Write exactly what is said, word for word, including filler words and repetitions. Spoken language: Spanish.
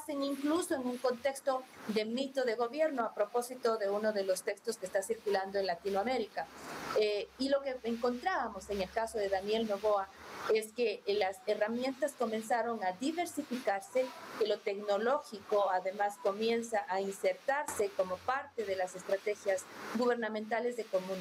hacen incluso en un contexto de mito de gobierno a propósito de uno de los textos que está circulando en Latinoamérica. Eh, y lo que encontrábamos en el caso de Daniel Noboa es que las herramientas comenzaron a diversificarse, que lo tecnológico además comienza a insertarse como parte de las estrategias gubernamentales de comunicación